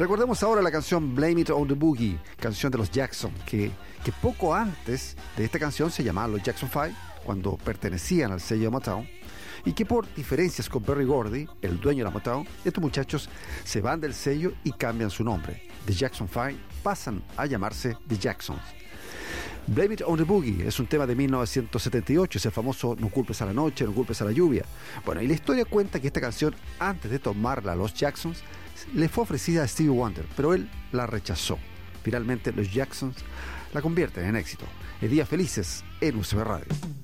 Recordemos ahora la canción Blame It on the Boogie, canción de los Jackson, que poco antes de esta canción se llamaban los Jackson 5, cuando pertenecían al sello de Motown, y que por diferencias con Berry Gordy, el dueño de la Motown, estos muchachos se van del sello y cambian su nombre. The Jackson 5 pasan a llamarse The Jacksons. Blame It on the Boogie es un tema de 1978, es el famoso No culpes a la noche, no culpes a la lluvia. Bueno, y la historia cuenta que esta canción, antes de tomarla a los Jacksons, le fue ofrecida a Stevie Wonder, pero él la rechazó. Finalmente los Jacksons la convierten en éxito. En Días Felices en UCB Radio.